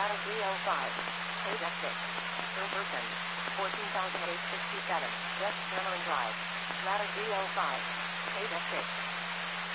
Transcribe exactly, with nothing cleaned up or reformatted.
Ladder three oh five. Page F six. Per person. fourteen thousand eight hundred sixty-seven. West Cameron Drive. Ladder three oh five. Page F six.